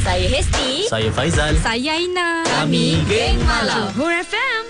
Saya Hesti. Saya Faizal. Saya Aina. Kami Geng Malam. Johor FM.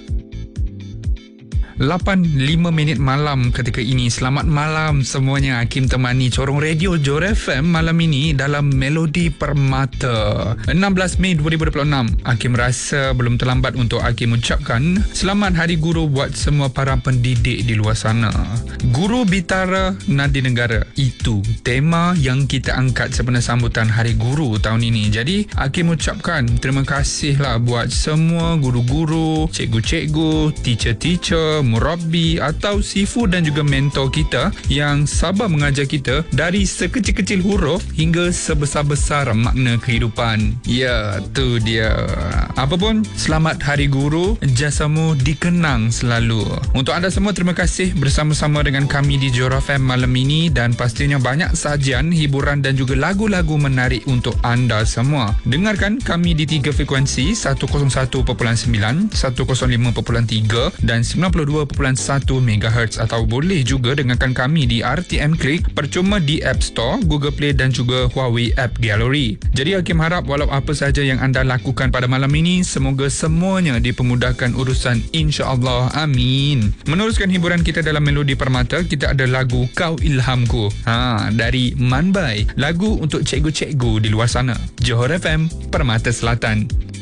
8.05 malam ketika ini. Selamat malam semuanya. Hakim temani Corong Radio Johor FM malam ini dalam Melodi Permata. 16 Mei 2026. Hakim rasa belum terlambat untuk Hakim ucapkan Selamat Hari Guru buat semua para pendidik di luar sana. Guru Bitara Nadi Negara. Itu tema yang kita angkat sebenarnya sambutan Hari Guru tahun ini. Jadi Hakim ucapkan terima kasihlah buat semua guru-guru, cikgu-cikgu, teacher-teacher, murabbi atau sifu dan juga mentor kita yang sabar mengajar kita dari sekecil-kecil huruf hingga sebesar-besar makna kehidupan. Ya, tu dia. Apapun, selamat Hari Guru. Jasamu dikenang selalu. Untuk anda semua, terima kasih bersama-sama dengan kami di Johor FM malam ini dan pastinya banyak sajian, hiburan dan juga lagu-lagu menarik untuk anda semua. Dengarkan kami di 3 frekuensi 101.9, 105.3 dan 92.1 MHz atau boleh juga dengarkan kami di RTM Click percuma di App Store, Google Play dan juga Huawei App Gallery. Jadi Hakim harap walau apa saja yang anda lakukan pada malam ini, semoga semuanya dipermudahkan urusan, insya-Allah. Amin. Meneruskan hiburan kita dalam Melodi Permata, kita ada lagu Kau Ilhamku dari Manbai, lagu untuk cikgu-cikgu di luar sana. Johor FM, Permata Selatan.